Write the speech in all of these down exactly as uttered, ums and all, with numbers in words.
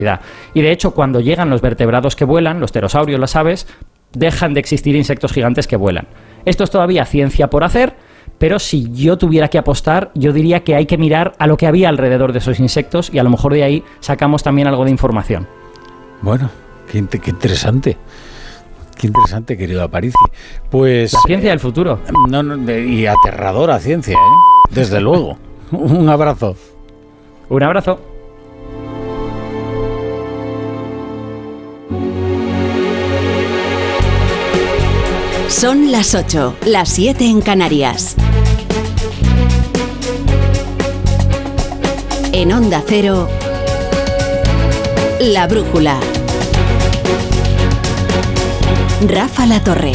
Y de hecho, cuando llegan los vertebrados que vuelan, los pterosaurios, las aves, dejan de existir insectos gigantes que vuelan. Esto es todavía ciencia por hacer, pero si yo tuviera que apostar, yo diría que hay que mirar a lo que había alrededor de esos insectos y a lo mejor de ahí sacamos también algo de información. Bueno, qué, qué interesante. Qué interesante, querido Aparici. Pues... La ciencia eh, del futuro. No, no, y aterradora ciencia, ¿eh? Desde luego. Un abrazo. Un abrazo. Son las ocho, las siete en Canarias. En Onda Cero, La Brújula. Rafa La Torre.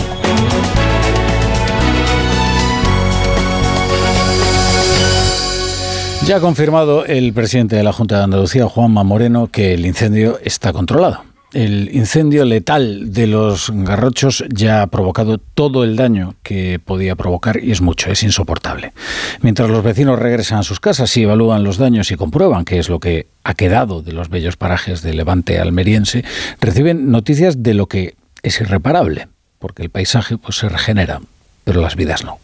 Ya ha confirmado el presidente de la Junta de Andalucía, Juanma Moreno, que el incendio está controlado. El incendio letal de los garrochos ya ha provocado todo el daño que podía provocar y es mucho, es insoportable. Mientras los vecinos regresan a sus casas y evalúan los daños y comprueban qué es lo que ha quedado de los bellos parajes del Levante almeriense, reciben noticias de lo que es irreparable, porque el paisaje pues, se regenera, pero las vidas no.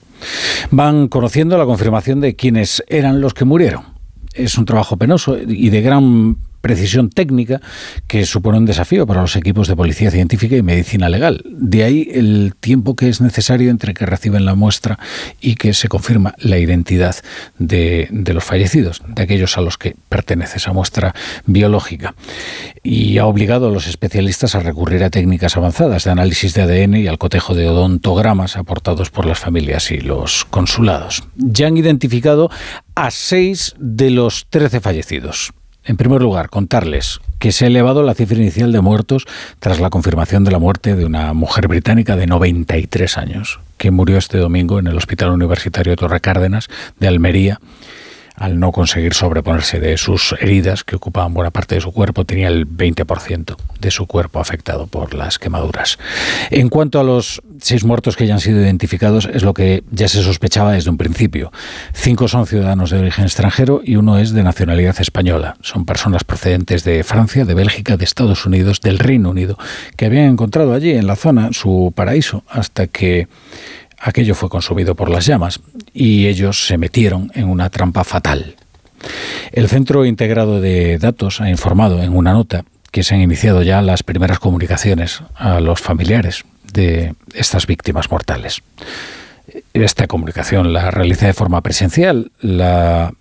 Van conociendo la confirmación de quiénes eran los que murieron. Es un trabajo penoso y de gran precisión técnica que supone un desafío para los equipos de policía científica y medicina legal. De ahí el tiempo que es necesario entre que reciben la muestra y que se confirma la identidad de, de los fallecidos, de aquellos a los que pertenece esa muestra biológica. Y ha obligado a los especialistas a recurrir a técnicas avanzadas de análisis de A D N y al cotejo de odontogramas aportados por las familias y los consulados. Ya han identificado a seis de los trece fallecidos. En primer lugar, contarles que se ha elevado la cifra inicial de muertos tras la confirmación de la muerte de una mujer británica de noventa y tres años, que murió este domingo en el Hospital Universitario Torre Cárdenas de Almería, al no conseguir sobreponerse de sus heridas, que ocupaban buena parte de su cuerpo. Tenía el veinte por ciento de su cuerpo afectado por las quemaduras. En cuanto a los seis muertos que ya han sido identificados, es lo que ya se sospechaba desde un principio. Cinco son ciudadanos de origen extranjero y uno es de nacionalidad española. Son personas procedentes de Francia, de Bélgica, de Estados Unidos, del Reino Unido, que habían encontrado allí en la zona su paraíso hasta que aquello fue consumido por las llamas y ellos se metieron en una trampa fatal. El Centro Integrado de Datos ha informado en una nota que se han iniciado ya las primeras comunicaciones a los familiares de estas víctimas mortales. Esta comunicación la realiza de forma presencial, la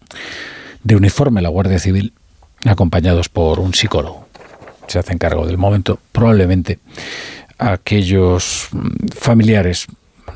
de uniforme la Guardia Civil, acompañados por un psicólogo. Se hacen cargo del momento. Probablemente aquellos familiares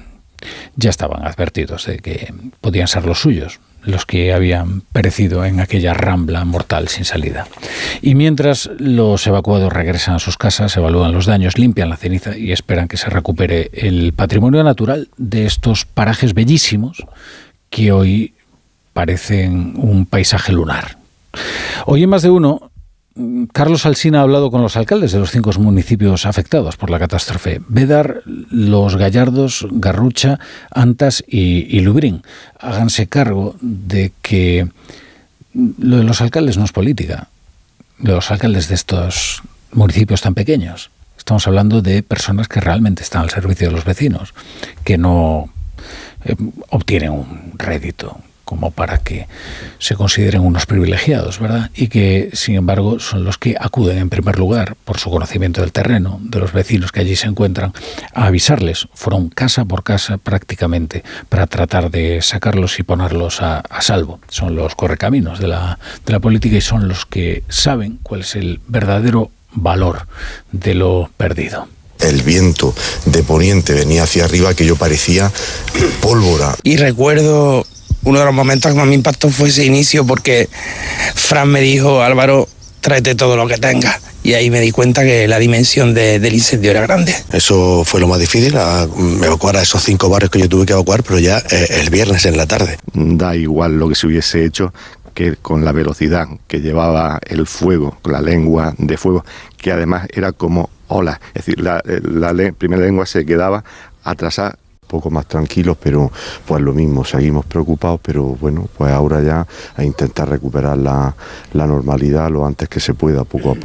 ya estaban advertidos de que podían ser los suyos los que habían perecido en aquella rambla mortal sin salida. Y mientras los evacuados regresan a sus casas, evalúan los daños, limpian la ceniza y esperan que se recupere el patrimonio natural de estos parajes bellísimos que hoy parecen un paisaje lunar. Hoy en Más de Uno, Carlos Alsina ha hablado con los alcaldes de los cinco municipios afectados por la catástrofe: Bédar, Los Gallardos, Garrucha, Antas y, y Lubrín. Háganse cargo de que lo de los alcaldes no es política, lo de los alcaldes de estos municipios tan pequeños. Estamos hablando de personas que realmente están al servicio de los vecinos, que no eh, obtienen un rédito como para que se consideren unos privilegiados, ¿verdad? Y que, sin embargo, son los que acuden en primer lugar, por su conocimiento del terreno, de los vecinos que allí se encuentran, a avisarles. Fueron casa por casa prácticamente para tratar de sacarlos y ponerlos a, a salvo. Son los correcaminos de la, de la política y son los que saben cuál es el verdadero valor de lo perdido. El viento de poniente venía hacia arriba, que yo parecía pólvora. Y recuerdo uno de los momentos que más me impactó fue ese inicio, porque Fran me dijo: Álvaro, tráete todo lo que tengas. Y ahí me di cuenta que la dimensión de, del incendio era grande. Eso fue lo más difícil, a, evacuar a esos cinco barrios que yo tuve que evacuar, pero ya eh, el viernes en la tarde. Da igual lo que se hubiese hecho, que con la velocidad que llevaba el fuego, con la lengua de fuego, que además era como olas. Es decir, la, la, la primera lengua se quedaba atrasada. Poco más tranquilos, pero pues lo mismo, seguimos preocupados, pero bueno, pues ahora ya a intentar recuperar la, la normalidad lo antes que se pueda, poco a poco.